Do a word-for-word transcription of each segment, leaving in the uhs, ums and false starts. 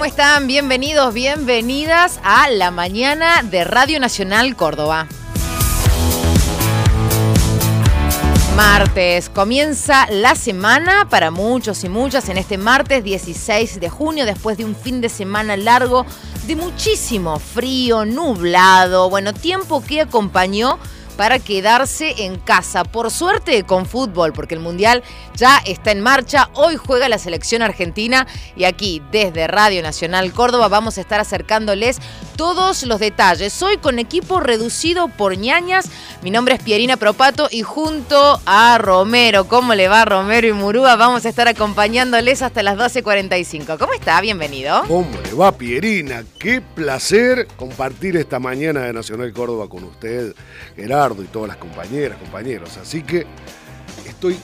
¿Cómo están? Bienvenidos, bienvenidas a la mañana de Radio Nacional Córdoba. Martes, comienza la semana para muchos y muchas en este martes dieciséis de junio, después de un fin de semana largo de muchísimo frío, nublado, bueno, tiempo que acompañó para quedarse en casa. Por suerte con fútbol, porque el Mundial ya está en marcha. Hoy juega la selección argentina y aquí desde Radio Nacional Córdoba vamos a estar acercándoles todos los detalles. Hoy con equipo reducido por ñañas. Mi nombre es Pierina Propato y junto a Romero, ¿cómo le va Romero y Murúa? Vamos a estar acompañándoles hasta las doce cuarenta y cinco. ¿Cómo está? Bienvenido. ¿Cómo le va, Pierina? Qué placer compartir esta mañana de Nacional Córdoba con usted, Gerardo, y todas las compañeras, compañeros. Así que estoy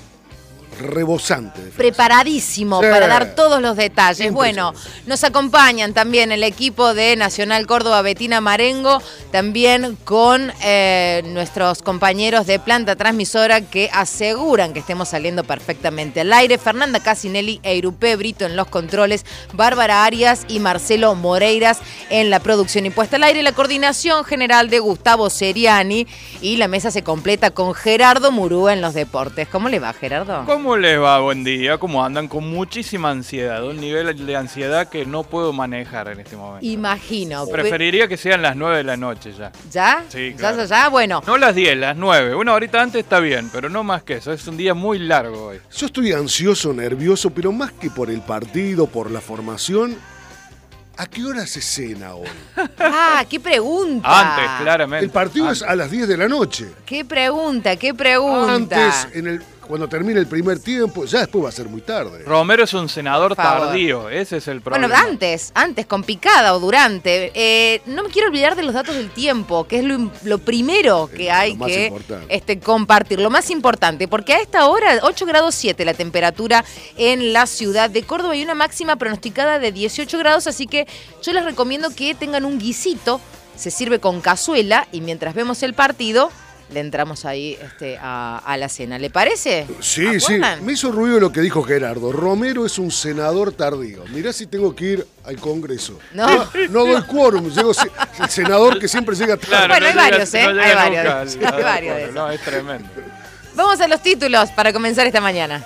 rebosante de preparadísimo sí. para dar todos los detalles. Bueno, nos acompañan también el equipo de Nacional Córdoba, Betina Marengo, también con eh, nuestros compañeros de planta transmisora que aseguran que estemos saliendo perfectamente al aire. Fernanda Casinelli e Irupé Brito en los controles, Bárbara Arias y Marcelo Moreiras en la producción y puesta al aire, la coordinación general de Gustavo Seriani, y la mesa se completa con Gerardo Murúa en los deportes. ¿Cómo le va, Gerardo? ¿Cómo les va? Buen día. ¿Cómo andan? Con muchísima ansiedad, un nivel de ansiedad que no puedo manejar en este momento. Imagino. Preferiría que sean las nueve de la noche ya. ¿Ya? Sí, claro. ¿Ya, ya, ya? Bueno. No las diez, las nueve. Una horita antes está bien, pero no más que eso. Es un día muy largo hoy. Yo estoy ansioso, nervioso, pero más que por el partido, por la formación. ¿A qué hora se cena hoy? Ah, qué pregunta. Antes, claramente. El partido Antes. es a las diez de la noche. Qué pregunta, qué pregunta. Antes, en el, cuando termine el primer tiempo, ya después va a ser muy tarde. Romero es un senador tardío, ese es el problema. Bueno, antes, antes, con picada o durante. Eh, no me quiero olvidar de los datos del tiempo, que es lo, lo primero que hay lo más que este, compartir. Lo más importante, porque a esta hora, ocho grados siete la temperatura en la ciudad de Córdoba y una máxima pronosticada de dieciocho grados, así que yo les recomiendo que tengan un guisito, se sirve con cazuela y mientras vemos el partido le entramos ahí este, a, a la cena. ¿Le parece? Sí, sí. Me hizo ruido lo que dijo Gerardo. Romero es un senador tardío. Mirá si tengo que ir al Congreso. No, no, no doy quórum. Llego, el senador que siempre llega tarde. Claro, bueno, no hay llega, varios, ¿eh? No hay varios. Nunca, hay varios de no, es tremendo. Vamos a los títulos para comenzar esta mañana.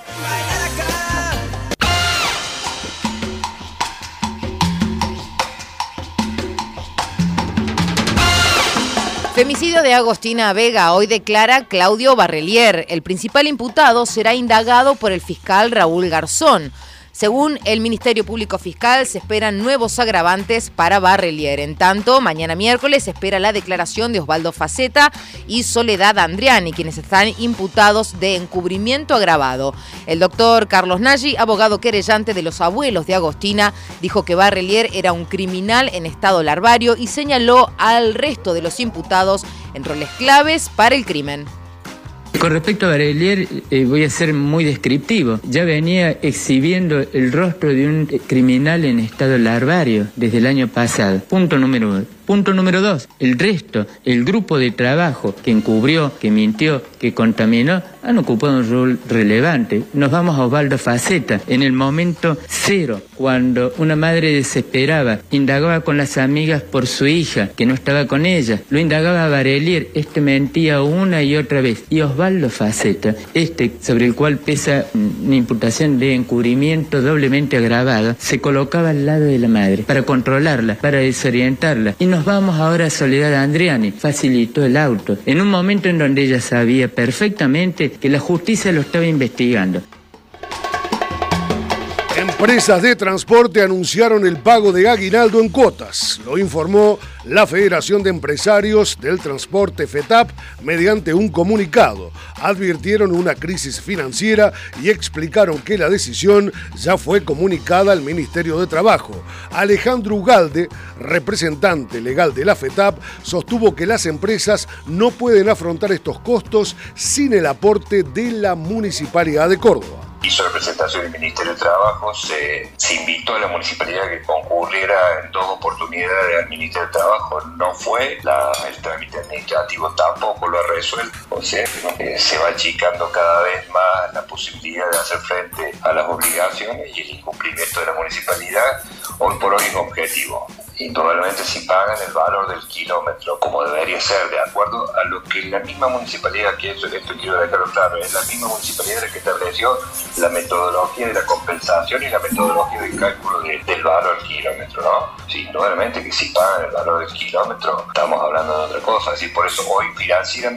Femicidio de Agostina Vega. Hoy declara Claudio Barrelier. El principal imputado será indagado por el fiscal Raúl Garzón. Según el Ministerio Público Fiscal, se esperan nuevos agravantes para Barrelier. En tanto, mañana miércoles se espera la declaración de Osvaldo Faceta y Soledad Andriani, quienes están imputados de encubrimiento agravado. El doctor Carlos Nagy, abogado querellante de los abuelos de Agostina, dijo que Barrelier era un criminal en estado larvario y señaló al resto de los imputados en roles claves para el crimen. Con respecto a Barrelier, eh, voy a ser muy descriptivo. Ya venía exhibiendo el rostro de un criminal en estado larvario desde el año pasado. Punto número uno. Punto número dos, el resto, el grupo de trabajo que encubrió, que mintió, que contaminó, han ocupado un rol relevante. Nos vamos a Osvaldo Faceta. En el momento cero, cuando una madre desesperaba, indagaba con las amigas por su hija, que no estaba con ella, lo indagaba a Barrelier, este mentía una y otra vez. Y Osvaldo Faceta, este sobre el cual pesa una imputación de encubrimiento doblemente agravada, se colocaba al lado de la madre, para controlarla, para desorientarla. Y nos vamos ahora a Soledad Andriani, facilitó el auto, en un momento en donde ella sabía perfectamente que la justicia lo estaba investigando. Empresas de transporte anunciaron el pago de aguinaldo en cuotas. Lo informó la Federación de Empresarios del Transporte FETAP mediante un comunicado. Advirtieron una crisis financiera y explicaron que la decisión ya fue comunicada al Ministerio de Trabajo. Alejandro Ugalde, representante legal de la FETAP, sostuvo que las empresas no pueden afrontar estos costos sin el aporte de la Municipalidad de Córdoba. Hizo representación del Ministerio de Trabajo, se, se invitó a la municipalidad que concurriera en dos oportunidades al Ministerio de Trabajo, no fue, la, el trámite administrativo tampoco lo ha resuelto, o sea, eh, se va achicando cada vez más la posibilidad de hacer frente a las obligaciones y el incumplimiento de la municipalidad hoy por hoy es objetivo. Indudablemente si pagan el valor del kilómetro como debería ser, de acuerdo a lo que la misma municipalidad, que eso, esto quiero dejarlo claro, es la misma municipalidad la que estableció la metodología de la compensación y la metodología del cálculo de, del valor del kilómetro, ¿no? Sí, indudablemente que si pagan el valor del kilómetro estamos hablando de otra cosa, así por eso hoy financieramente